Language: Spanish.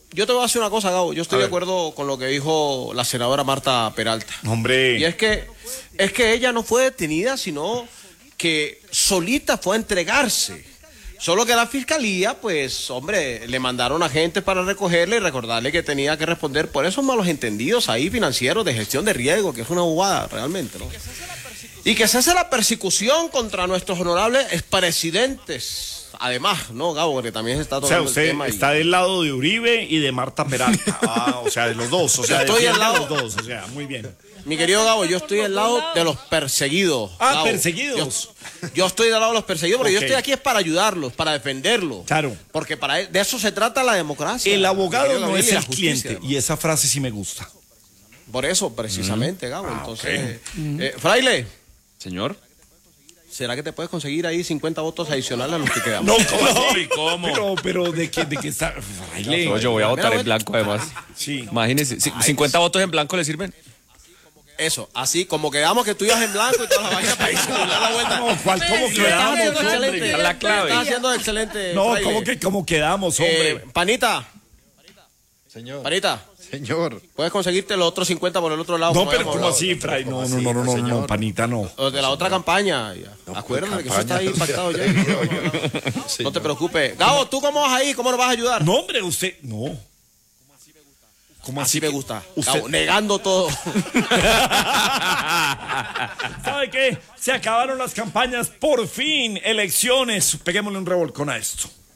yo te voy a decir una cosa, Gabo. Yo estoy de acuerdo con lo que dijo la senadora Marta Peralta. Hombre. Y es que ella no fue detenida, sino que solita fue a entregarse. Solo que la fiscalía, pues, hombre, le mandaron agentes para recogerle y recordarle que tenía que responder por esos malos entendidos ahí financieros de gestión de riesgo, que es una bobada realmente, ¿no? Y que se hace la persecución contra nuestros honorables expresidentes. Además, ¿no, Gabo? Porque también se está tocando usted el tema. Está del lado de Uribe y de Marta Peralta. O sea, de los dos. O sea, estoy al lado de los dos. O sea, muy bien. Mi querido Gabo, yo estoy al lado de los perseguidos. Gabo. Perseguidos. Yo estoy del lado de los perseguidos, porque yo estoy aquí es para ayudarlos, para defenderlos. Claro. Porque de eso se trata la democracia. El abogado no es el justicia, cliente. Y esa frase sí me gusta. Por eso, precisamente, Gabo. Entonces, Fraile. Señor. ¿Será que te puedes conseguir ahí 50 votos adicionales a los que quedamos? No, ¿Cómo? Pero ¿de qué está? Fraile. No, yo voy a votar en blanco además. Sí. Imagínese, 50 votos en blanco le sirven. Eso, así como quedamos que tú ibas en blanco y toda la vaina para disimular la vuelta. No, ¿cómo quedamos, Excelente. La clave. Estás haciendo excelente. No, Fraile. ¿cómo quedamos, hombre? Panita. Señor. Panita. Señor. Puedes conseguirte los otros 50 por el otro lado. No, pero ¿cómo así, Fray? No, Panita, no. Los de la otra campaña. Acuérdate que eso está ahí pactado ya. No te preocupes. Gabo, ¿tú cómo vas ahí? ¿Cómo nos vas a ayudar? No, hombre, usted, no. ¿Cómo Así me gusta. Usted... Gabo, negando todo. ¿Sabe qué? Se acabaron las campañas, por fin, elecciones. Peguémosle un revolcón a esto.